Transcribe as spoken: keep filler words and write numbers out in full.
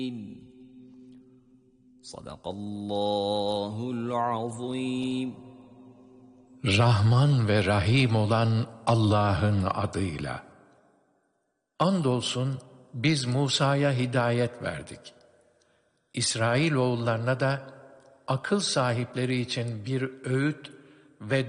Sadakallahul azim. Rahman ve Rahim olan Allah'ın adıyla. Andolsun biz Musa'ya hidayet verdik. İsrailoğullarına da akıl sahipleri için bir öğüt ve